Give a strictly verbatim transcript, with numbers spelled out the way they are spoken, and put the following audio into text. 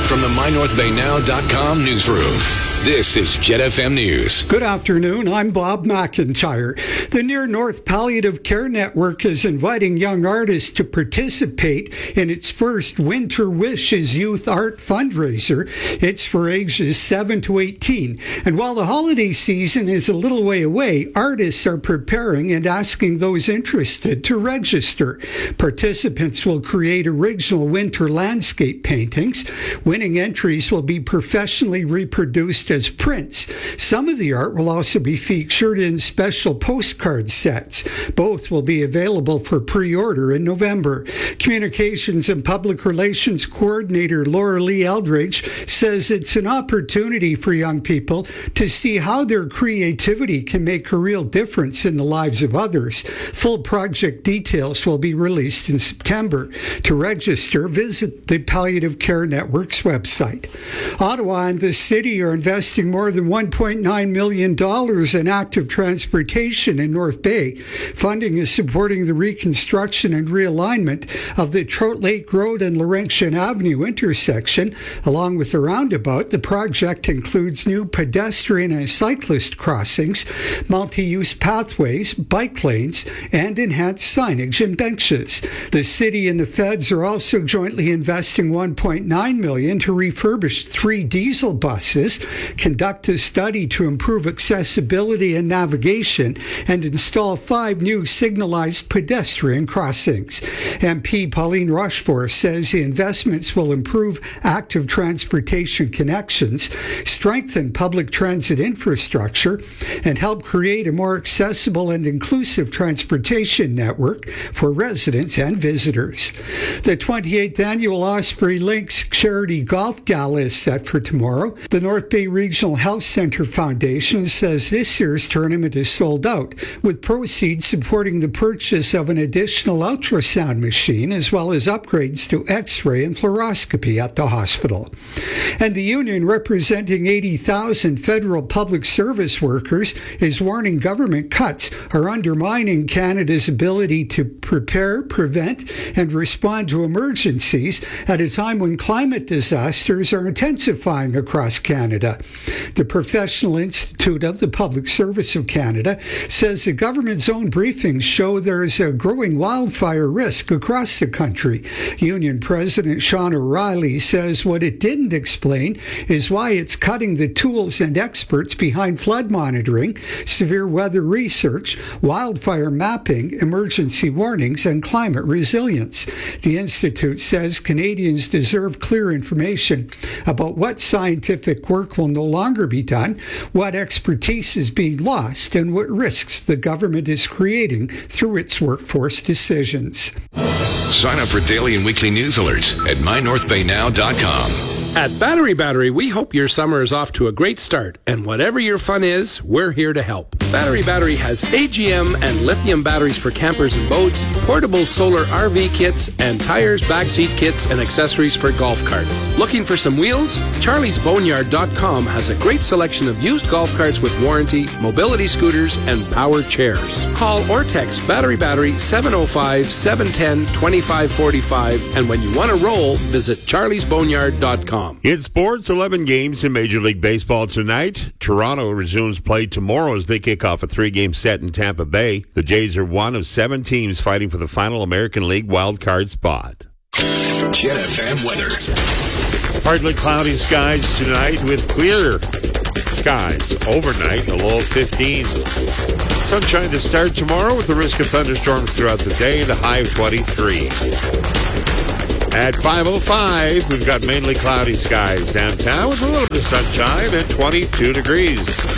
From the my north bay now dot com newsroom, this is Jet F M News. Good afternoon. I'm Bob McIntyre. The Near North Palliative Care Network is inviting young artists to participate in its first Winter Wishes Youth Art fundraiser. It's for ages seven to eighteen. And while the holiday season is a little way away, artists are preparing and asking those interested to register. Participants will create original winter landscape paintings. Winning entries will be professionally reproduced as prints. Some of the art will also be featured in special postcard sets. Both will be available for pre-order in November. Communications and Public Relations Coordinator Laura Lee Eldridge says it's an opportunity for young people to see how their creativity can make a real difference in the lives of others. Full project details will be released in September. To register, visit the Palliative Care Network's website. Ottawa and the city are investing more than one point nine million dollars in active transportation in North Bay. Funding is supporting the reconstruction and realignment of the Trout Lake Road and Laurentian Avenue intersection. Along with the roundabout, the project includes new pedestrian and cyclist crossings, multi-use pathways, bike lanes, and enhanced signage and benches. The city and the feds are also jointly investing one point nine million dollars to refurbish three diesel buses, conduct a study to improve accessibility and navigation, and install five new signalized pedestrian crossings. M P Pauline Rochefort says the investments will improve active transportation connections, strengthen public transit infrastructure, and help create a more accessible and inclusive transportation network for residents and visitors. The twenty-eighth Annual Osprey Links Charity Golf Gala is set for tomorrow. The North Bay Regional Health Centre Foundation says this year's tournament is sold out, with proceeds supporting the purchase of an additional ultrasound machine as well as upgrades to X-ray and fluoroscopy at the hospital. And the union representing eighty thousand federal public service workers is warning government cuts are undermining Canada's ability to prepare, prevent, and respond to emergencies at a time when climate disasters are intensifying across Canada. The Professional Institute of the Public Service of Canada says the government's own briefings show there is a growing wildfire risk across the country. Union President Sean O'Reilly says what it didn't explain is why it's cutting the tools and experts behind flood monitoring, severe weather research, wildfire mapping, emergency warnings, and climate resilience. The Institute says Canadians deserve clear information about what scientific work will no longer be done, what expertise is being lost, and what risks the government is creating through its workforce decisions. Sign up for daily and weekly news alerts at my north bay now dot com. At Battery Battery, we hope your summer is off to a great start, and whatever your fun is, we're here to help. Battery Battery has A G M and lithium batteries for campers and boats, portable solar R V kits, and tires, backseat kits, and accessories for golf carts. Looking for some wheels? Charlies Boneyard dot com has a great selection of used golf carts with warranty, mobility scooters, and power chairs. Call or text Battery Battery seven oh five, seven one zero, two five four five, and when you want to roll, visit Charlies Boneyard dot com. In sports, eleven games in Major League Baseball tonight. Toronto resumes play tomorrow as they kick off a three-game set in Tampa Bay. The Jays are one of seven teams fighting for the final American League wild-card spot. Jet F M weather. Partly cloudy skies tonight with clear skies overnight, a low of fifteen. Sunshine to start tomorrow with the risk of thunderstorms throughout the day and a high of twenty-three. At five oh five, we've got mainly cloudy skies downtown with a little bit of sunshine and twenty-two degrees.